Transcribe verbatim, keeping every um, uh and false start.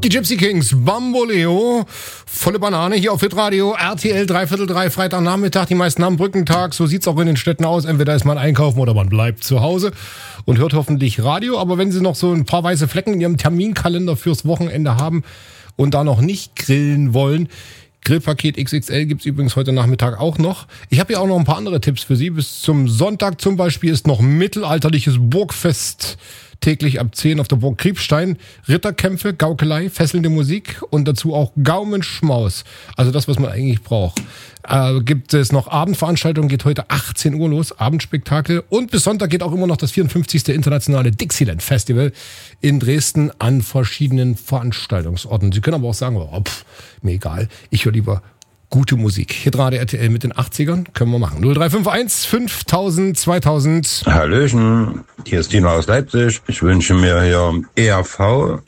Die Gypsy Kings, Bamboleo, volle Banane hier auf Hitradio, R T L dreiviertel drei, Freitagnachmittag. Die meisten haben Brückentag, so sieht's auch in den Städten aus. Entweder ist man einkaufen oder man bleibt zu Hause und hört hoffentlich Radio. Aber wenn Sie noch so ein paar weiße Flecken in Ihrem Terminkalender fürs Wochenende haben und da noch nicht grillen wollen, Grillpaket X X L gibt's übrigens heute Nachmittag auch noch. Ich habe hier auch noch ein paar andere Tipps für Sie. Bis zum Sonntag zum Beispiel ist noch mittelalterliches Burgfest täglich ab zehn auf der Burg Kriebstein. Ritterkämpfe, Gaukelei, fesselnde Musik und dazu auch Gaumenschmaus. Also das, was man eigentlich braucht. Äh, gibt es noch Abendveranstaltungen, geht heute achtzehn Uhr los, Abendspektakel. Und bis Sonntag geht auch immer noch das vierundfünfzigste internationale Dixieland Festival in Dresden an verschiedenen Veranstaltungsorten. Sie können aber auch sagen, oh, pff, mir egal, ich höre lieber gute Musik. Hitradio R T L mit den achtzigern können wir machen. null drei fünf eins fünftausend zweitausend. Hallöchen, hier ist Tino aus Leipzig. Ich wünsche mir hier E R V